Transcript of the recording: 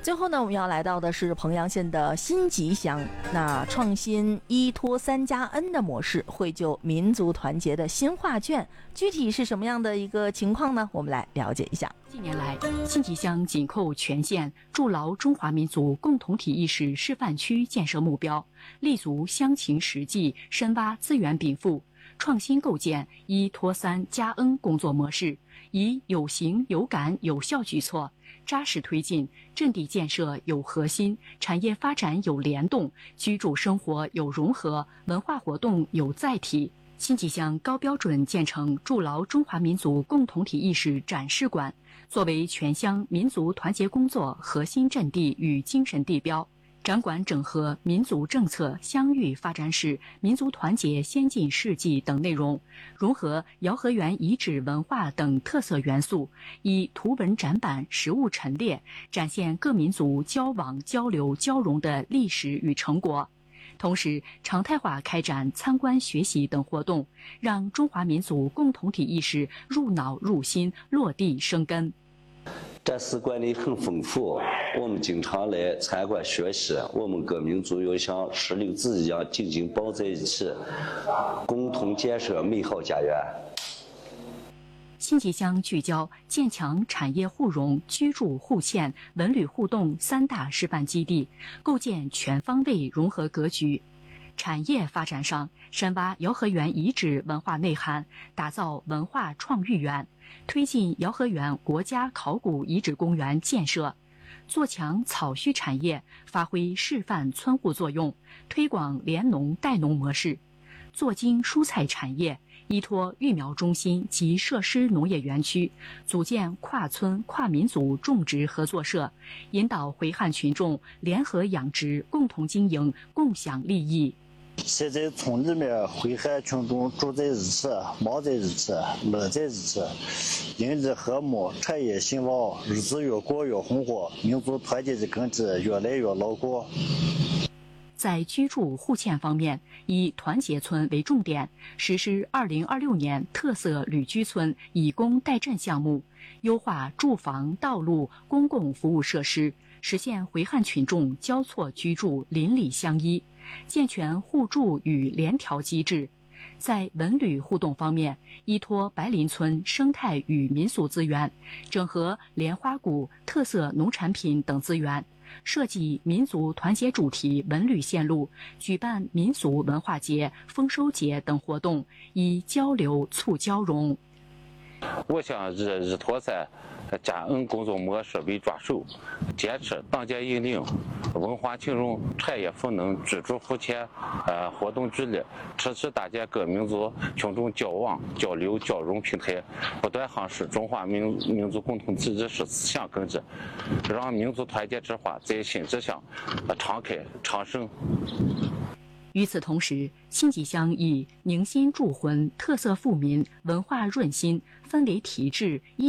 最后呢，我们要来到的是彭阳县的新集乡，那创新依托3+N 的模式，绘就民族团结的新画卷，具体是什么样的一个情况呢？我们来了解一下。 近年来，新集乡紧扣全县筑牢中华民族共同体意识示范区建设目标，立足乡情实际，深挖资源禀赋，创新构建依托3+N 工作模式，以有形有感有效举措，扎实推进阵地建设有核心，产业发展有联动，居住生活有融合，文化活动有载体。新集乡高标准建成筑牢中华民族共同体意识展示馆，作为全乡民族团结工作核心阵地与精神地标。展馆整合民族政策、乡域发展史、民族团结先进事迹等内容，融合姚河源遗址文化等特色元素，以图文展板、实物陈列，展现各民族交往、交流、交融的历史与成果。同时，常态化开展参观学习等活动，让中华民族共同体意识入脑入心、落地生根。 展示馆里很丰富，我们经常来参观学习。我们各民族要像石榴籽一样紧紧抱在一起，共同建设美好家园。 新集乡聚焦建强产业互融、居住互嵌、文旅互动3大示范基地，构建全方位融合格局。产业发展上，深挖姚河源遗址文化内涵，打造文化创育园，推进姚河源国家考古遗址公园建设，做强草畜产业，发挥示范村户作用，推广联农带农模式，做精蔬菜产业，依托育苗中心及设施农业园区，组建跨村跨民族种植合作社，引导回汉群众联合养殖，共同经营，共享利益。 现在村里面回汉群众住在一起，忙在一起，乐在一起，邻里和睦，产业兴旺，日子越过越红火，民族团结的根基越来越牢固。 在居住互嵌方面，以团结村为重点，实施2026年特色旅居村以工代赈项目，优化住房、道路、公共服务设施，实现回汉群众交错居住、邻里相依，健全互助与联调机制。在文旅互动方面，依托白林村生态与民俗资源，整合莲花谷、特色农产品等资源，设计民族团结主题文旅线路，举办民俗文化节、丰收节等活动，以交流促交融。 我想以托3+N 工作模式为抓手，坚持党建引领、文化群融、产业赋能、居住互嵌、活动聚力，持续搭建各民族群众交往、交流、交融平台，不断夯实中华民族共同体意识思想根基，让民族团结之花在新集乡常开昌盛。 与此同时，新集乡以宁心铸魂、特色富民、文化润心、氛围提质、